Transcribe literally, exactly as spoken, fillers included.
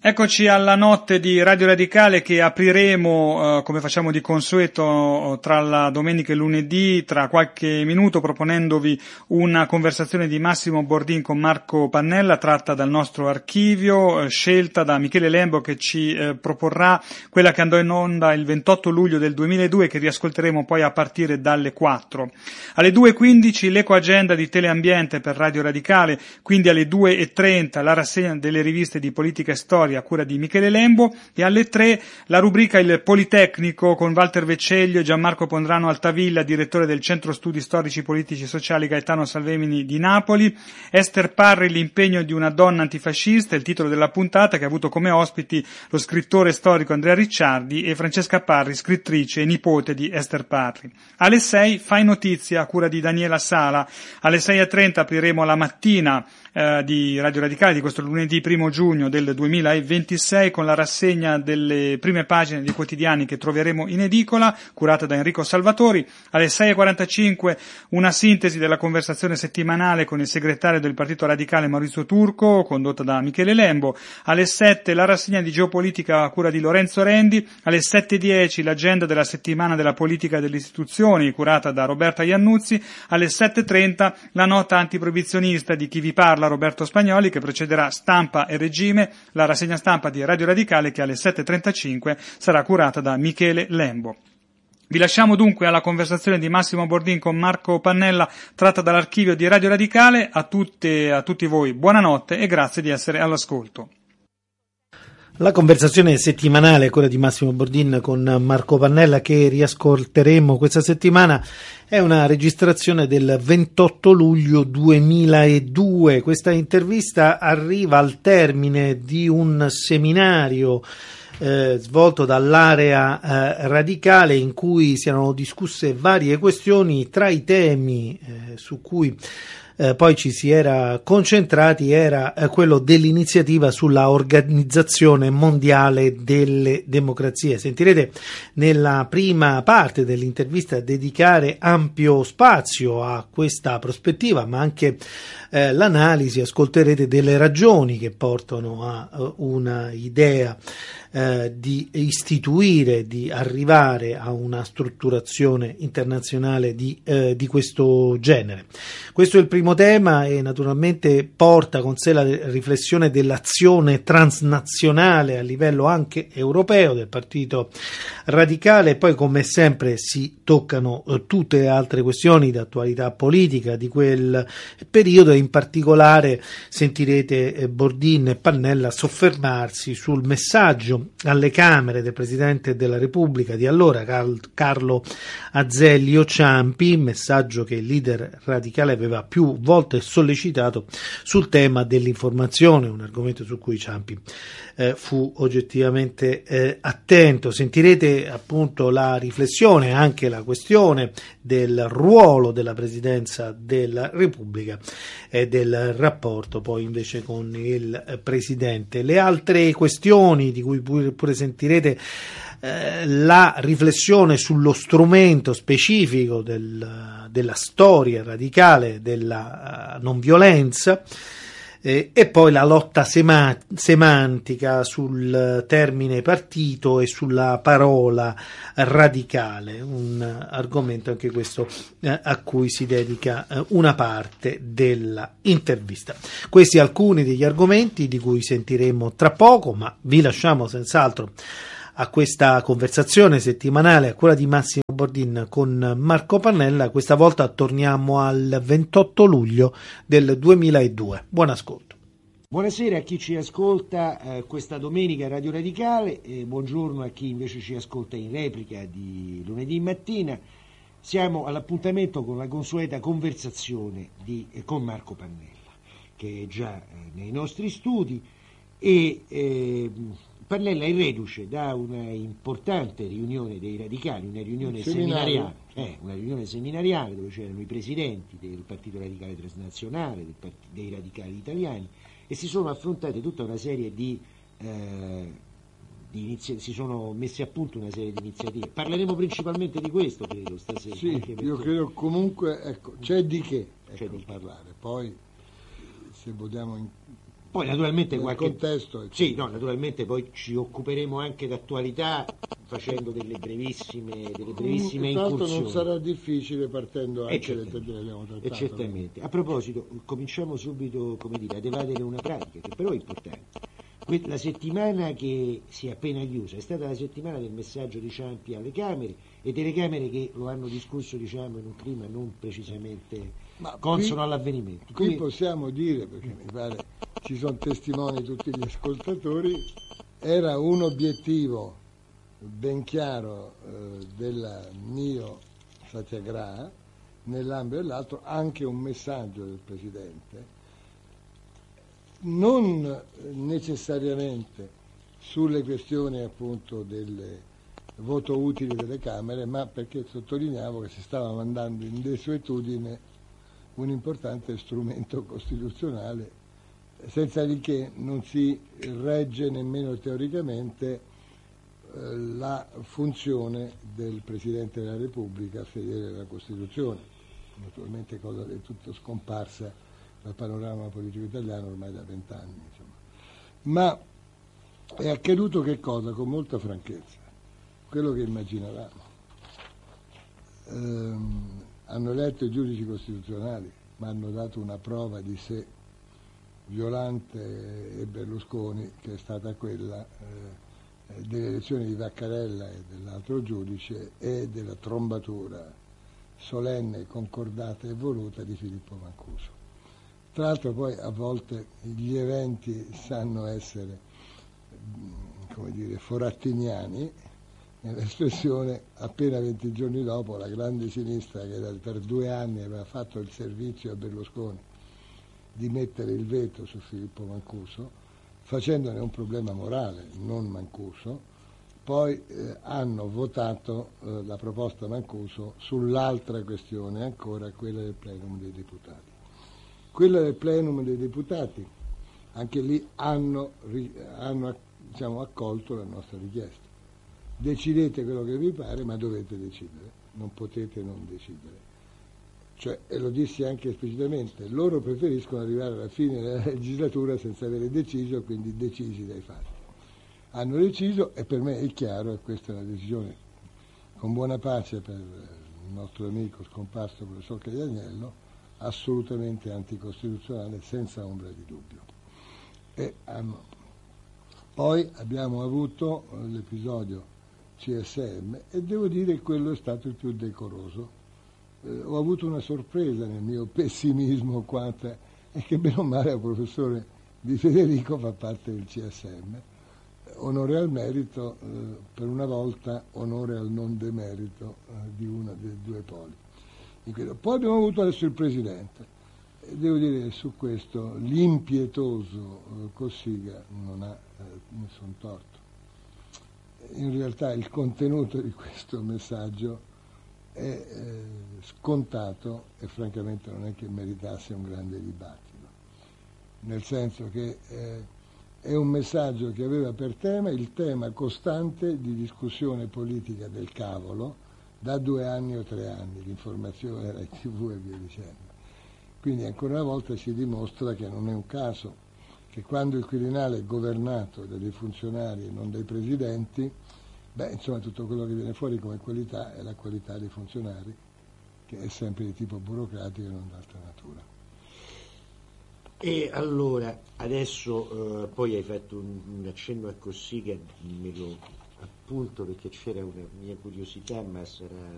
Eccoci alla notte di Radio Radicale che apriremo, eh, come facciamo di consueto, tra la domenica e lunedì, tra qualche minuto, proponendovi una conversazione di Massimo Bordin con Marco Pannella, tratta dal nostro archivio, eh, scelta da Michele Lembo, che ci eh, proporrà quella che andò in onda il ventotto luglio del duemiladue, che riascolteremo poi a partire dalle quattro. Alle due e quindici l'ecoagenda di Teleambiente per Radio Radicale, quindi alle due e trenta la rassegna delle riviste di politica e storia a cura di Michele Lembo, e alle tre la rubrica Il Politecnico con Walter Vecceglio e Gianmarco Pondrano Altavilla, direttore del Centro Studi Storici Politici e Sociali Gaetano Salvemini di Napoli, Ester Parri, L'impegno di una donna antifascista, il titolo della puntata, che ha avuto come ospiti lo scrittore storico Andrea Ricciardi e Francesca Parri, scrittrice e nipote di Ester Parri. Alle sei Fai Notizia a cura di Daniela Sala, alle sei e trenta apriremo la mattina eh, di Radio Radicale di questo lunedì primo giugno del duemilaventisei con la rassegna delle prime pagine dei quotidiani che troveremo in edicola, curata da Enrico Salvatori. Alle sei e quarantacinque una sintesi della conversazione settimanale con il segretario del Partito Radicale Maurizio Turco, condotta da Michele Lembo. Alle sette la rassegna di geopolitica a cura di Lorenzo Rendi. Alle sette e dieci l'agenda della settimana della politica e delle istituzioni, curata da Roberta Iannuzzi. Alle sette e trenta la nota antiproibizionista di chi vi parla, Roberto Spagnoli, che precederà Stampa e Regime, la rassegna stampa di Radio Radicale, che alle sette e trentacinque sarà curata da Michele Lembo. Vi lasciamo dunque alla conversazione di Massimo Bordin con Marco Pannella, tratta dall'archivio di Radio Radicale. A tutte, a tutti voi buonanotte e grazie di essere all'ascolto. La conversazione settimanale, quella di Massimo Bordin con Marco Pannella, che riascolteremo questa settimana, è una registrazione del ventotto luglio duemiladue. Questa intervista arriva al termine di un seminario eh, svolto dall'area eh, radicale, in cui si erano discusse varie questioni. Tra i temi eh, su cui Eh, poi ci si era concentrati era eh, quello dell'iniziativa sulla Organizzazione Mondiale delle Democrazie. Sentirete nella prima parte dell'intervista dedicare ampio spazio a questa prospettiva, ma anche eh, l'analisi. Ascolterete delle ragioni che portano a uh, una idea eh, di istituire, di arrivare a una strutturazione internazionale di, eh, di questo genere. Questo è il primo tema, e naturalmente porta con sé la riflessione dell'azione transnazionale a livello anche europeo del Partito Radicale, e poi, come sempre, si toccano eh, tutte le altre questioni di attualità politica di quel periodo, e in particolare sentirete eh, Bordin e Pannella soffermarsi sul messaggio alle Camere del Presidente della Repubblica di allora, Car- Carlo Azeglio Ciampi, messaggio che il leader radicale aveva più volte sollecitato sul tema dell'informazione, un argomento su cui Ciampi eh, fu oggettivamente eh, attento. Sentirete appunto la riflessione, anche la questione del ruolo della Presidenza della Repubblica e del rapporto poi invece con il eh, Presidente. Le altre questioni di cui pure, pure sentirete eh, la riflessione sullo strumento specifico del, della storia radicale della uh, non violenza, eh, e poi la lotta sema- semantica sul termine partito e sulla parola radicale, un argomento anche questo eh, a cui si dedica eh, una parte della intervista. Questi alcuni degli argomenti di cui sentiremo tra poco, ma vi lasciamo senz'altro a questa conversazione settimanale a quella di Massimo Bordin con Marco Pannella. Questa volta torniamo al ventotto luglio del duemiladue. Buon ascolto. Buonasera a chi ci ascolta eh, questa domenica a Radio Radicale, e buongiorno a chi invece ci ascolta in replica di lunedì mattina. Siamo all'appuntamento con la consueta conversazione di, eh, con Marco Pannella, che è già eh, nei nostri studi, e eh, Pannella è reduce da una importante riunione dei radicali, una riunione seminariale, eh, una riunione seminariale dove c'erano i presidenti del Partito Radicale Transnazionale, del part- dei radicali italiani, e si sono affrontate tutta una serie di, eh, di inizi- si sono messi a punto una serie di iniziative. Parleremo principalmente di questo, credo, stasera. Sì, io credo comunque, ecco, c'è di che ecco, c'è di parlare, poi se vogliamo in- Poi naturalmente nel qualche contesto. Sì, no, naturalmente poi ci occuperemo anche d'attualità facendo delle brevissime, delle brevissime Tra l'altro incursioni. non sarà difficile partendo E anche dai certamente, temi che abbiamo trattato. e certamente. A proposito, cominciamo subito, come dire, ad evadere una pratica che però è importante. Que- La settimana che si è appena chiusa è stata la settimana del messaggio di Ciampi alle Camere e delle Camere che lo hanno discusso, diciamo, in un clima non precisamente Ma consono qui- all'avvenimento. Qui Come- possiamo dire, perché mi pare ci sono testimoni tutti gli ascoltatori, era un obiettivo ben chiaro eh, del mio Satyagraha, nell'ambito dell'altro anche un messaggio del Presidente, non necessariamente sulle questioni appunto del voto utile delle Camere, ma perché sottolineavo che si stava mandando in desuetudine un importante strumento costituzionale, senza di che non si regge nemmeno teoricamente eh, la funzione del Presidente della Repubblica fedele alla Costituzione, naturalmente cosa del tutto scomparsa dal panorama politico italiano ormai da vent'anni. Insomma. Ma è accaduto che cosa? Con molta franchezza, quello che immaginavamo. Ehm, hanno eletto i giudici costituzionali, ma hanno dato una prova di sé Violante e Berlusconi, che è stata quella eh, delle elezioni di Vaccarella e dell'altro giudice e della trombatura solenne, concordata e voluta di Filippo Mancuso. Tra l'altro poi a volte gli eventi sanno essere, come dire, forattiniani, nell'espressione appena venti giorni dopo la grande sinistra, che per due anni aveva fatto il servizio a Berlusconi di mettere il veto su Filippo Mancuso, facendone un problema morale, non Mancuso, poi eh, hanno votato eh, la proposta Mancuso sull'altra questione ancora, quella del plenum dei deputati. Quella del plenum dei deputati, anche lì hanno, hanno diciamo, accolto la nostra richiesta. Decidete quello che vi pare, ma dovete decidere, non potete non decidere. Cioè, e lo dissi anche esplicitamente, loro preferiscono arrivare alla fine della legislatura senza avere deciso, quindi decisi dai fatti. Hanno deciso e per me è chiaro, e questa è una decisione con buona pace per il nostro amico scomparso professor Caianiello, assolutamente anticostituzionale, senza ombra di dubbio. E, um, poi abbiamo avuto l'episodio C S M e devo dire che quello è stato il più decoroso. Eh, ho avuto una sorpresa nel mio pessimismo quanto è che bene o male il professore Di Federico fa parte del C S M. Onore al merito, eh, per una volta onore al non demerito eh, di uno dei due poli. Poi abbiamo avuto adesso il Presidente, e devo dire che su questo l'impietoso eh, Cossiga non ha eh, nessun torto. In realtà il contenuto di questo messaggio è eh, scontato e francamente non è che meritasse un grande dibattito, nel senso che eh, è un messaggio che aveva per tema il tema costante di discussione politica del cavolo da due anni o tre anni, l'informazione, la tivù e via dicendo. Quindi ancora una volta si dimostra che non è un caso che quando il Quirinale è governato da dei funzionari e non dai presidenti, beh, insomma tutto quello che viene fuori come qualità è la qualità dei funzionari, che è sempre di tipo burocratico e non d'altra natura. E allora, adesso eh, poi hai fatto un, un accenno a Cossiga, me lo appunto perché c'era una mia curiosità, ma sarà